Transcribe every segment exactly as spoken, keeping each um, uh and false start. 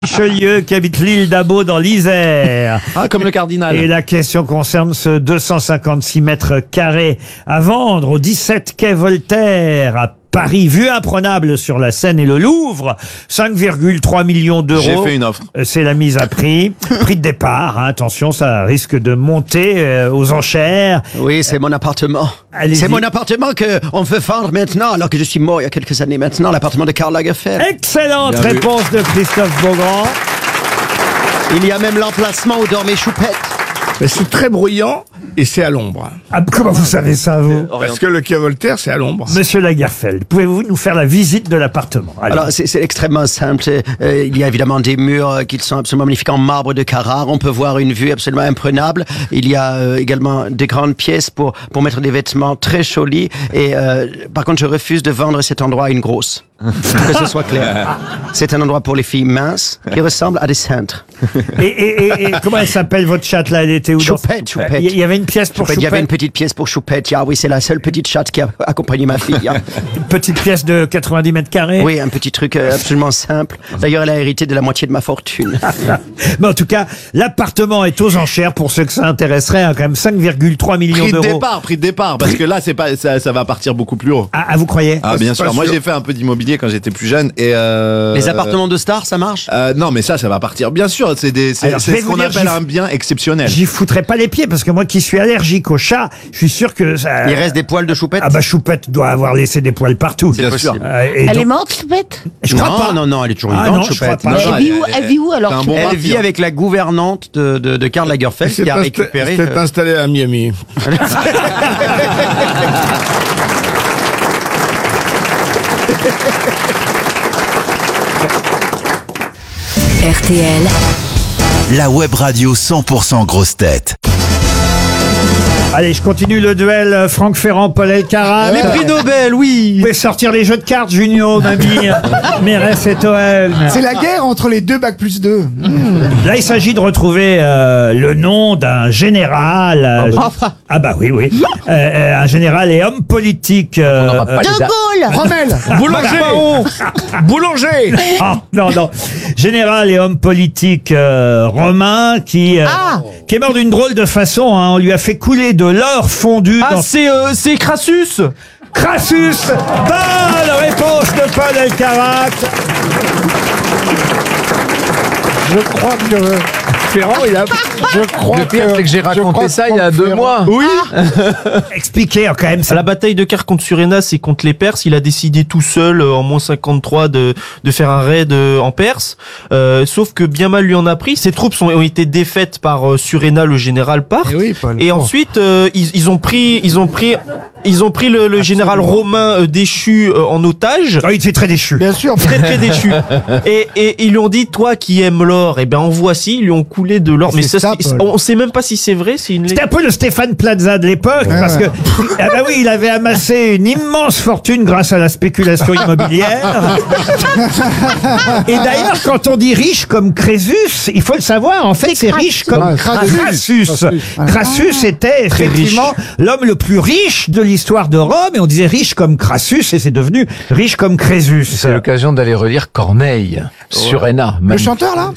Richelieu qui habite l'île d'Abo dans l'Isère. Ah, comme le cardinal. Et la question concerne ce deux cent cinquante-six mètres carrés à vendre au dix-sept quai Voltaire à Paris, vue imprenable sur la Seine et le Louvre, cinq virgule trois millions d'euros. J'ai fait une offre. C'est la mise à prix. Prix de départ, hein, attention, ça risque de monter euh, aux enchères. Oui, c'est mon appartement. Allez-y. C'est mon appartement que on veut vendre maintenant, alors que je suis mort il y a quelques années maintenant, l'appartement de Karl Lagerfeld. Excellente Bien vu. réponse de Christophe Beaugrand. Il y a même l'emplacement où dormait Choupette. Mais c'est très bruyant et c'est à l'ombre. Ah, comment vous savez ça, vous? Parce que le quai Voltaire, c'est à l'ombre. Monsieur Lagerfeld, pouvez-vous nous faire la visite de l'appartement? Allez. Alors, c'est c'est extrêmement simple. Euh, il y a évidemment des murs euh, qui sont absolument magnifiques en marbre de Carrare. On peut voir une vue absolument imprenable. Il y a euh, également des grandes pièces pour, pour mettre des vêtements très jolis. Et euh, par contre, je refuse de vendre cet endroit à une grosse. Que ce soit clair. C'est un endroit pour les filles minces qui ressemblent à des cintres. Et, et, et, et comment elle s'appelle votre chatte là? Elle était où? dans- Choupette, Choupette. Il y avait une pièce pour Choupette, il y avait une Choupette. petite pièce pour Choupette. Ah oui, c'est la seule petite chatte qui a accompagné ma fille. hein. Une petite pièce de quatre-vingt-dix mètres carrés. Oui, un petit truc euh, absolument simple. D'ailleurs, elle a hérité de la moitié de ma fortune. Mais en tout cas, l'appartement est aux enchères pour ceux que ça intéresserait, hein, quand même cinq virgule trois millions Prix de d'euros. départ, prix de départ, parce que là, c'est pas, ça, ça va partir beaucoup plus haut. Ah, ah, vous croyez? Ah, bien c'est sûr. pas Moi, sûr. j'ai fait un peu d'immobilier quand j'étais plus jeune et euh, Les appartements de stars, ça marche? euh, non, mais ça, ça va partir. Bien sûr, c'est des, c'est, Alors, je c'est vais ce vous qu'on dire, appelle j'y- un bien exceptionnel. J'y foutrais pas les pieds parce que moi qui suis allergique aux chats, je suis sûr que ça... Il reste des poils de Choupette? Ah bah Choupette doit avoir laissé des poils partout. Bien sûr. Euh, et Elle donc- est morte, Choupette? Je crois non, pas. non, non, elle est toujours Ah vivante, non, je Choupette. crois pas. Non, Elle non, vit elle- où, elle vit où alors, c'est un bon Choupette Elle martyr. vit avec la gouvernante de, de, de Karl Lagerfeld C'est qui a insta- récupéré. c'est installé à Miami. R T L, La web radio cent pour cent grosse tête. Allez, je continue le duel euh, Franck Ferrand, Paul Elkarat. Les prix Nobel, oui. Vous pouvez sortir les jeux de cartes, Junio, mamie, Mérès et Toen. C'est la guerre entre les deux bac plus deux. Là, il s'agit de retrouver euh, le nom d'un général. euh, ah bah oui, oui. Euh, euh, un général et homme politique. euh, euh, De Gaulle. Rommel. Boulanger Boulanger ah, non, non. Général et homme politique euh, romain qui, euh, Ah. qui est mort d'une drôle de façon. Hein. On lui a fait couler de l'or fondu Ah, dans c'est, euh, c'est Crassus! Crassus. Bonne réponse de Paul Elkarat. Je crois que Ferrand, il a... je crois Le pire, que c'est que j'ai je crois raconté que ça il y a Franck deux Ferrand- mois. Oui Expliquez hein, quand même. À Ça. la bataille de Kar contre Surénas et contre les Perses, il a décidé tout seul, euh, en moins cinquante-trois, de, de faire un raid euh, en Perse. Euh, sauf que bien mal lui en a pris. Ses troupes sont, ont été défaites par euh, Surénas, le général Parthe. Eh oui, Paul. Et ensuite, euh, ils, ils ont pris, ils ont pris, ils ont pris le, le général romain euh, déchu euh, en otage. Oh, il était très déchu. Bien sûr. Très très déchu. Et, et ils lui ont dit, toi qui aimes l'or, eh ben en voici. Ils lui ont coulé de l'or. Mais C'est ça, ça, c'est- Paul. on sait même pas si c'est vrai. C'est une. C'était un peu le Stéphane Plaza de l'époque, parce que, ah bah oui, il avait amassé une immense fortune grâce à la spéculation immobilière. Et d'ailleurs, quand on dit riche comme Crésus, il faut le savoir, en fait, c'est riche comme Ah, Crassus. Crassus. Crassus. Crassus était effectivement l'homme le plus riche de l'histoire de Rome, et on disait riche comme Crassus, et c'est devenu riche comme Crésus. C'est l'occasion d'aller relire Corneille, Surénas. Le chanteur là.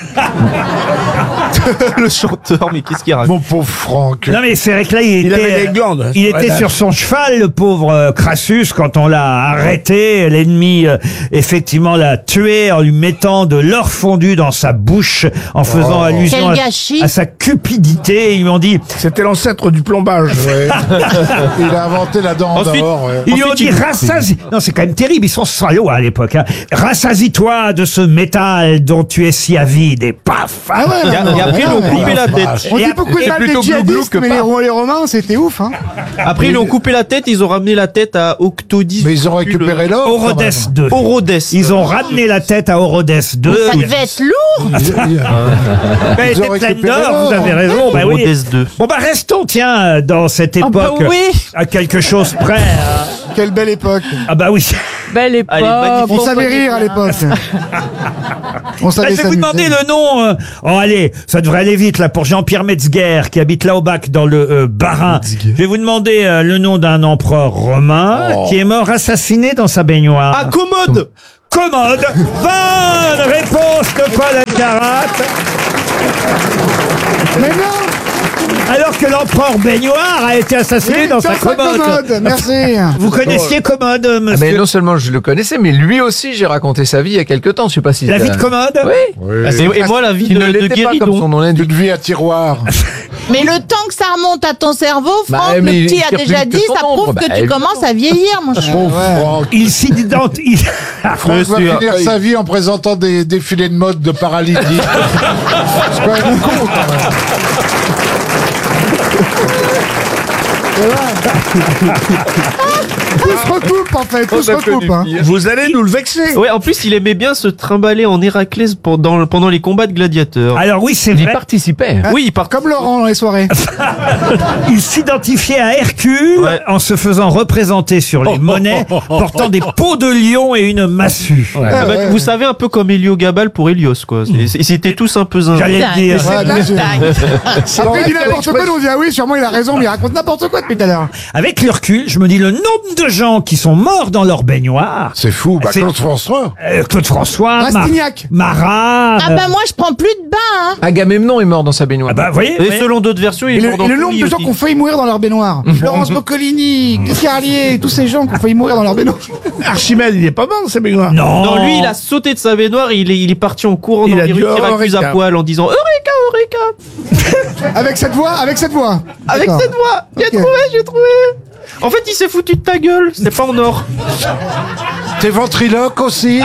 le chanteur, mais qu'est-ce qu'il raconte? Mon pauvre Franck. Non mais c'est vrai que là il, Il était, avait des glandes. il était Ouais. sur son cheval, le pauvre euh, Crassus, quand on l'a arrêté. L'ennemi euh, effectivement l'a tué en lui mettant de l'or fondu dans sa bouche, en faisant allusion Quel à, gâchis. à sa cupidité. Ils lui ont dit, C'était l'ancêtre du plombage. Il a inventé la dent Ensuite- d'or. Ouais. ils lui ont dit rassasie. Non c'est quand même terrible, ils sont salauds à l'époque. Hein. Rassasie-toi de ce métal dont tu es si avide, et paf. Ah ouais. Et, a- et après, ils lui ont coupé la tête. On Et dit ap- beaucoup de et mal des plutôt glouglou djihadistes, que mais pas. les, Ro- les Romains, c'était ouf. Hein. Après, ils lui ont coupé la tête, ils ont ramené la tête à Octodis. Mais ils ont récupéré l'or. quand Orodes même. deux. Orodes. Ils ont ramené la tête à Orodes deux. Ça devait être lourd. Elle Ils ont était pleine récupéré d'or, l'or. vous avez raison. Bah oui. Orodes deux. Bon bah restons tiens dans cette époque bah oui. à quelque chose près. hein. Quelle belle époque. Ah bah oui. Belle époque. Allez, magnifique. On savait rire à l'époque. On Bah, savait je vais vous s'amuser. demander le nom. euh, Oh allez, ça devrait aller vite là pour Jean-Pierre Metzger qui habite là au bac dans le euh, Bas-Rhin. Je vais vous demander euh, le nom d'un empereur romain qui est mort assassiné dans sa baignoire. Ah, commode! commode. Bonne réponse de Paul Alcarat. Mais non. Alors que l'empereur Baignoire a été assassiné Oui, dans sa commode. Merci. Vous connaissiez Commode, Ah, monsieur mais non seulement je le connaissais, mais lui aussi, j'ai raconté sa vie il y a quelque temps. Je sais pas si La c'est- vie de Commode? Oui. Et, et moi, la vie Qui de, ne de l'était pas comme Guéridon. son nom l'indique. Une vie à tiroir. Mais le temps que ça remonte à ton cerveau, Bah, Franck, mais le il petit a tire déjà plus que dit, son ça ombre. prouve Bah, que tu évidemment. commences à vieillir, mon cher. Franck. Il s'identifie. Franck va finir sa vie en présentant des défilés de mode de paralytique. C'est quand même con, quand même. Tout se recoupe en fait, tout se recoupe. Hein. Vous allez nous le vexer. Ouais, en plus, il aimait bien se trimballer en Héraclès pendant, pendant les combats de gladiateurs. Alors oui, c'est Il y vrai. participait. Oui, il part. Comme Laurent dans les soirées. Il s'identifiait à Hercule Ouais. en se faisant représenter sur les monnaies, portant des peaux de lion et une massue. Ah bah, vous savez, un peu comme Héliogabal pour Hélios, quoi. C'est- c'est- C'était tous un peu zinzin. J'allais le dire. Ouais, bien sûr. C'est Après, vrai il dit qu'à n'importe quoi, l'express- nous on dit ah oui, sûrement il a raison, mais il raconte n'importe quoi depuis tout à l'heure. Avec le recul, je me dis le nombre de gens qui sont morts dans leur baignoire. C'est fou. Bah, C'est- Claude François. Euh, Claude François, Mar- Rastignac. Marat. Ah euh, ben moi, je prends plus de bain, hein. Agamemnon est mort dans sa baignoire. ah bah, vous voyez, Et ouais. selon d'autres versions, il Et est le, mort dans et le le nombre de lit gens aussi. qui ont failli mourir dans leur baignoire. Laurence Boccolini, Carlier, tous ces gens qui ont failli mourir dans leur baignoire. Archimède, il est pas mort, c'est baignoires. Non. Non, lui, il a sauté de sa baignoire, il est, il est parti en courant Il dans a les dit, rues de Syracuse Eureka. à poil en disant Eureka, Eureka. Avec cette voix, avec cette voix. Avec D'accord. cette voix. J'ai Ok. trouvé, j'ai trouvé. En fait, il s'est foutu de ta gueule. C'était pas en or. T'es ventriloque aussi.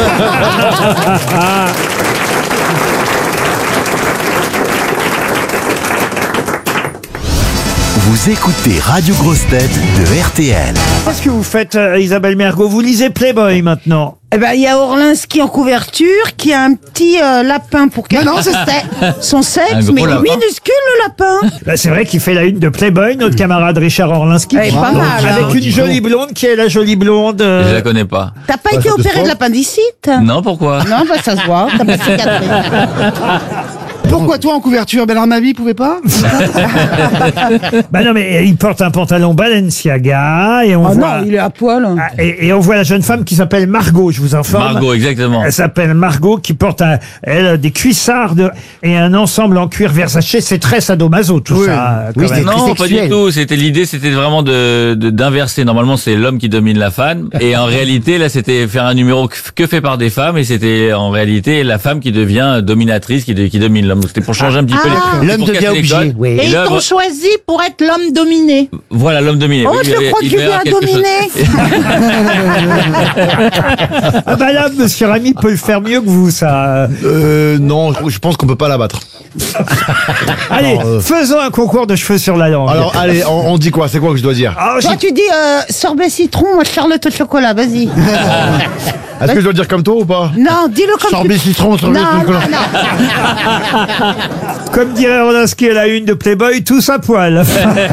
Vous écoutez Radio Grosse Tête de R T L. Qu'est-ce que vous faites, euh, Isabelle Mergo? Vous lisez Playboy maintenant? Eh ben, il y a Orlinski en couverture qui a un petit euh, lapin pour Non, non, c'est son sexe, Un gros mais il est lapin. minuscule le lapin. Bah, c'est vrai qu'il fait la une de Playboy, notre camarade Richard Orlinski. Eh, pas mal, hein. Avec une jolie blonde. Qui est la jolie blonde? euh, Je la connais pas. T'as pas été opéré de l'appendicite? Non, pourquoi? Non, bah ça se voit, t'as pas de cicatrice. Pourquoi toi en couverture? Bernard Mabie pouvait pas? Bah non, mais il porte un pantalon Balenciaga et on Ah voit. non, il est à poil. Ah, Et, et on voit la jeune femme qui s'appelle Margot, je vous informe. Margot, exactement. Elle s'appelle Margot, qui porte un, elle, des cuissards de- et un ensemble en cuir Versace. C'est très sadomaso, tout Oui. ça. quand Oui, même. Non, pas du tout. C'était l'idée, c'était vraiment de de- d'inverser. Normalement, c'est l'homme qui domine la femme, et en réalité, là, c'était faire un numéro que, que fait par des femmes, et c'était en réalité la femme qui devient dominatrice, qui, de- qui domine l'homme. Donc, c'était pour changer un petit peu les. Ah. c'est L'homme pour devient casser les obligé, codes. oui. Et Et ils là, t'ont vo- choisi pour être l'homme dominé. voilà, l'homme dominé. Oh, Oui, je il- crois il que tu devait viens avoir quelque chose. dominer. Ah bah là, monsieur Ramy peut le faire mieux que vous, ça. Euh, non, je pense qu'on peut pas la battre. Allez, Alors, euh, faisons un concours de cheveux sur la langue. Alors, allez, on, on dit quoi? C'est quoi que je dois dire? Ah, j'ai- Toi, tu dis euh, sorbet citron, moi Charlotte au chocolat, vas-y. Est-ce que je dois dire comme toi ou pas? Non, dis-le comme Sorbet tu... citron, sorbet Non, chocolat. non, non. Comme dirait Orlinski à la une de Playboy, tous à poil.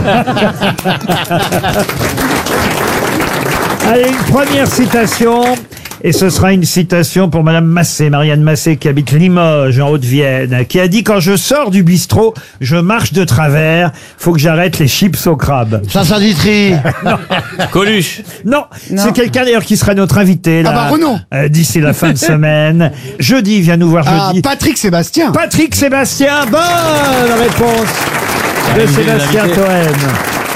Allez, une première citation. Et ce sera une citation pour Madame Massé, Marianne Massé, qui habite Limoges, en Haute-Vienne, qui a dit: quand je sors du bistrot, je marche de travers, faut que j'arrête les chips au crabe. Saint-Saint Ditry. Coluche. Non, c'est quelqu'un d'ailleurs qui sera notre invité là, Ah bah, Renaud. euh, d'ici la fin de semaine. Jeudi, il vient nous voir Ah, jeudi. Patrick Sébastien. Patrick Sébastien, bonne réponse de invité, Sébastien invité. Toen.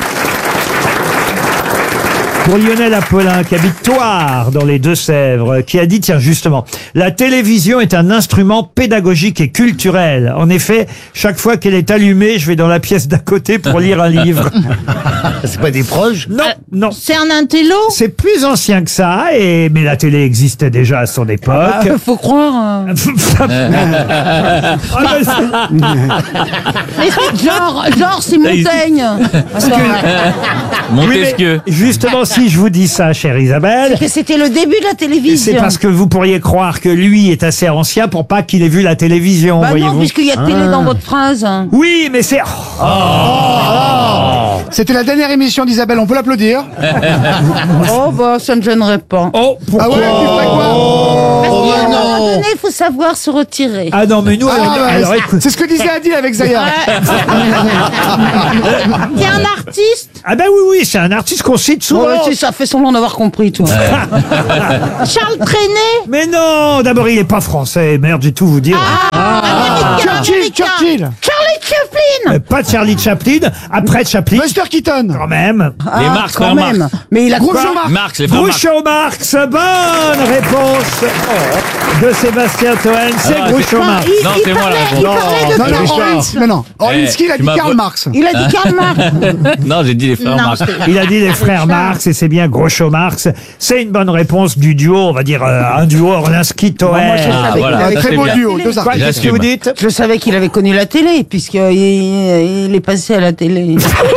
Pour Lionel Apollin, qui habite Thouars, dans les Deux-Sèvres, qui a dit, tiens, justement, la télévision est un instrument pédagogique et culturel. En effet, chaque fois qu'elle est allumée, je vais dans la pièce d'à côté pour lire un livre. C'est pas des proches? Non, non. C'est un intello. C'est plus ancien que ça, et, mais la télé existait déjà à son époque. Ah, faut croire. euh. Ah, bah, c'est- Mais c'est- Genre, genre, c'est Montaigne. Attends, oui, mais Montesquieu. justement, si je vous dis ça, chère Isabelle, que c'était le début de la télévision. c'est parce que vous pourriez croire que lui est assez ancien pour pas qu'il ait vu la télévision, Bah non, voyez-vous. puisqu'il y a télé dans votre phrase. Oui, mais c'est... C'était la dernière émission d'Isabelle, on peut l'applaudir. Oh, bah, ça ne me gênerait pas. Oh, pourquoi Ah ouais, tu ferais quoi? Parce Et à un non. moment donné, il faut savoir se retirer. Ah non, mais nous, Ah, alors, ouais, alors, c'est- écoute. c'est ce que disait Adil avec Zaya. T'es un artiste? Ah ben oui, oui, c'est un artiste qu'on cite souvent. Ouais, c'est ça, fait semblant d'avoir compris, toi. Charles Trenet? Mais non, d'abord, il est pas français. Merde, j'ai tout vous dire. Américain, Churchill, américain. Churchill. Charlie Chaplin? Euh, Pas Charlie Chaplin. Après Chaplin, Buster Keaton. quand même. Les Marx, quand frères même. Marx. Mais il a Groucho quoi? Marx. Marx, les frères Marx. Groucho Marx, bonne réponse de Sébastien Toen. C'est Ah, Groucho c'est- Marx. Il, Non, il c'est moi, la parlait, réponse. il parlait de Non, non, Richard. Orlinski, mais non. Orlinski, il a tu dit m'as Karl vo- Marx. Il a dit Karl Marx. Non, j'ai dit les frères Non, Marx. c'est- Il a dit les frères Marx et c'est bien Groucho Marx. C'est une bonne réponse du duo, on va dire euh, un duo Orlinski-Toen. moi, je Ah, savais voilà. qu'il Un avait très c'est beau bien. duo, deux Quoi, artistes. qu'est-ce que vous dites? Je savais qu'il avait connu la télé, puisqu'il il est passé à la télé.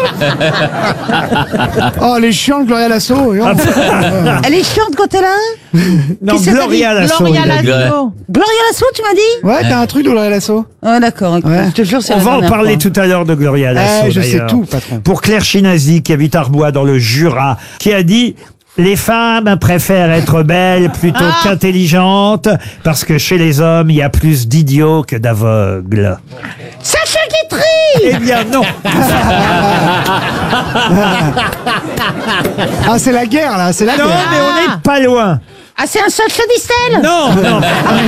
Oh, les chiants de Gloria Lasso. et oh. Elle est chiante quand elle a un? Non, Qui c'est, t'as Gloria dit Lasso. Gloria il a dit. Lasso. Gloria Lasso, tu m'as dit? Ouais, t'as un truc de Gloria Lasso. Ah, d'accord. ok. Ouais. Je te jure, c'est On la va en dernière parler fois. tout à l'heure de Gloria Lasso. Eh, je sais d'ailleurs. tout, patron. Pour Claire Chinazi, qui habite Arbois dans le Jura, qui a dit les femmes préfèrent être belles plutôt Ah. qu'intelligentes parce que chez les hommes, il y a plus d'idiots que d'aveugles. Sacha Guitry! Eh bien non. Ah, c'est la guerre, là, c'est la Non, guerre. mais on n'est pas loin. Ah, c'est un Sacha Distel? Non, non.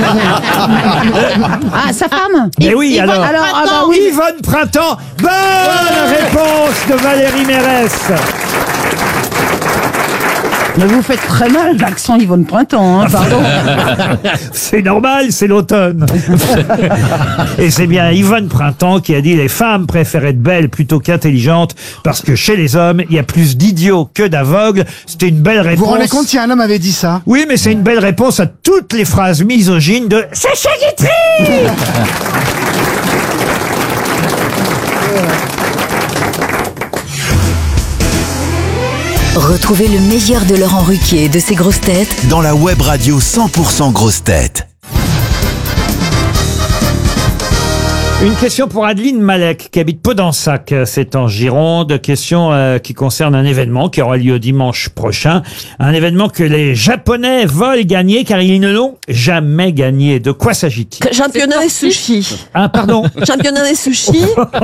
Ah, sa femme? Mais oui, Yvonne alors. Alors, ah bah oui. Yvonne Printemps. Bonne réponse de Valérie Mérès. Mais vous faites très mal l'accent Yvonne Printemps, hein, pardon. C'est normal, c'est l'automne. Et c'est bien Yvonne Printemps qui a dit les femmes préfèrent être belles plutôt qu'intelligentes parce que chez les hommes, il y a plus d'idiots que d'aveugles. C'était une belle réponse. Vous vous rendez compte si un homme avait dit ça? Oui, mais c'est une belle réponse à toutes les phrases misogynes de Sacha Guitry. Retrouvez le meilleur de Laurent Ruquier et de ses grosses têtes Dans la web radio cent pour cent grosses têtes. Une question pour Adeline Malek, qui habite Podensac, c'est en Gironde. Question euh, qui concerne un événement qui aura lieu dimanche prochain. Un événement que les Japonais veulent gagner car ils ne l'ont jamais gagné. De quoi s'agit-il? Championnat des sushis. Ah, pardon. Championnat des sushis.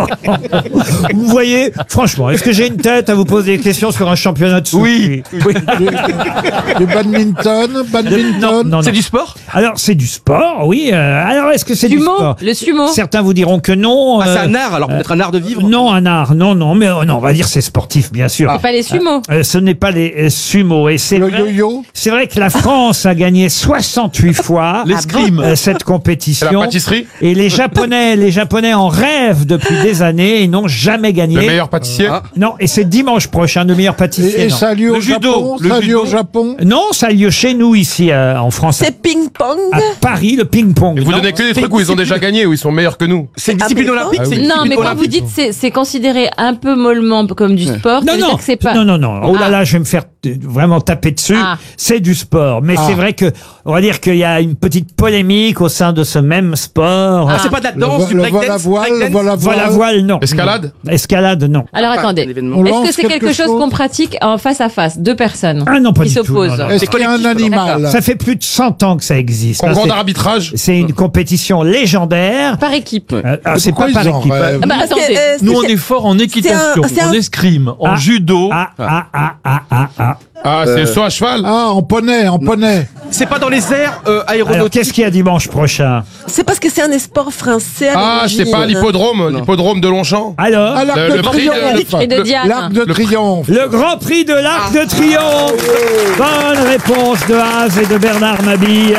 Vous voyez, franchement, est-ce que j'ai une tête à vous poser des questions sur un championnat de sushi? Oui. Du badminton, badminton. Non, non, C'est non. du sport? Alors, c'est du sport, oui. Euh, alors, est-ce que c'est du Sumo. sport? Le sumo. Certains vous diront que non. Ah, c'est euh, un art, alors peut-être un art de vivre? Non, un art, non, non, mais euh, non, on va dire c'est sportif, bien sûr. C'est pas les sumo. Euh, ce n'est pas les euh, sumo. Et c'est Le vrai, yo-yo. c'est vrai que la France a gagné soixante-huit fois L'escrime. euh, cette compétition. La pâtisserie. Et les Japonais, les Japonais en rêvent depuis des années et n'ont jamais gagné. Le meilleur pâtissier. Ah. Non, et c'est dimanche prochain, le meilleur pâtissier. Et, et non. ça a lieu Le au judo, Japon. le Ça a lieu au judo. Japon. Non, ça a lieu chez nous ici euh, en France. C'est ping-pong. À Paris, le ping-pong. Vous Non. donnez que des trucs où ils ont déjà gagné, où ils sont meilleurs que nous. C'est une discipline olympique? C'est une Non, discipline mais quand vous olympique. dites c'est c'est considéré un peu mollement comme du sport, ça Non, veut non, dire que c'est pas. non, non, non. Oh là Ah. là, je vais me faire t- vraiment taper dessus. Ah. C'est du sport. Mais c'est vrai que, on va dire qu'il y a une petite polémique au sein de ce même sport. Ah, c'est pas de la Le, danse, vo- du le vol à breakdance? voile, le breakdance vol à Voilà, voile. voile, non. Escalade. Non. Escalade, non. Alors Ah, attendez. un événement. On Est-ce lance que c'est quelque quelque chose chose qu'on pratique en face à face, deux personnes Ah non, pas qui du tout, s'opposent? non, non. Est-ce qu'il y a un animal? Ça fait plus de cent ans que ça existe. hein. Concours C'est- d'arbitrage. C'est une compétition légendaire. Par équipe. Euh, alors, c'est Pourquoi pas par ils en équipe. rêvent Ah bah attendez. euh, Nous, on est fort en équitation, c'est un- en escrime, en Ah. judo. Ah, ah, ah, ah, ah, ah. Ah, c'est le saut à cheval. Ah, en poney, en poney. C'est pas dans les airs euh, Alors, aéronautiques? qu'est-ce qu'il y a dimanche prochain? C'est parce que c'est un sport français. à Ah, c'est pas l'origine. l'hippodrome, l'hippodrome de Longchamp. Alors, Ah, l'arc Le- de le prix de- triomphe. Et de Diane. L'arc de triomphe. le Grand Prix de l'Arc de Triomphe. Bonne réponse de Haas et de Bernard Mabille.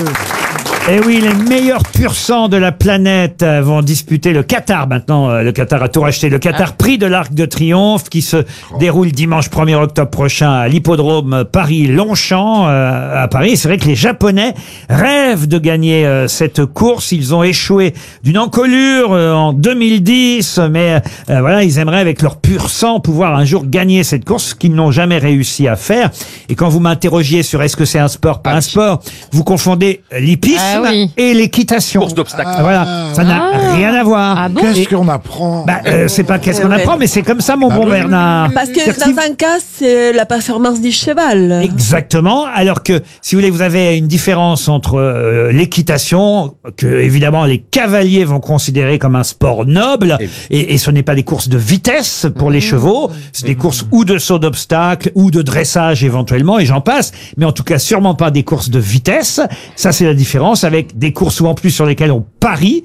Et oui, les meilleurs pur sang de la planète euh, vont disputer le Qatar. Maintenant, euh, le Qatar a tout racheté. Le Qatar Prix de l'Arc de Triomphe qui se déroule dimanche premier octobre prochain à l'hippodrome Paris-Longchamp euh, à Paris. C'est vrai que les Japonais rêvent de gagner euh, cette course. Ils ont échoué d'une encolure euh, en deux mille dix, mais euh, voilà, ils aimeraient avec leur pur sang pouvoir un jour gagner cette course, ce qu'ils n'ont jamais réussi à faire. Et quand vous m'interrogiez sur est-ce que c'est un sport, pas un sport, vous confondez l'hippisme Bah oui. et l'équitation. Course d'obstacles. Ah, voilà, ça n'a Ah. rien à voir. Ah bon Qu'est-ce Et- qu'on apprend bah, euh, c'est pas qu'est-ce qu'on Ouais. apprend, mais c'est comme ça, mon bon Bernard. Parce que C'est-à-dire si- dans un cas, c'est la performance du cheval. Exactement. Alors que, si vous voulez, vous avez une différence entre euh, l'équitation, que évidemment les cavaliers vont considérer comme un sport noble, et, et ce n'est pas des courses de vitesse pour les chevaux, c'est des courses ou de saut d'obstacle, ou de dressage éventuellement, et j'en passe, mais en tout cas sûrement pas des courses de vitesse. Ça, c'est la différence avec des courses ou en plus sur lesquelles on parie,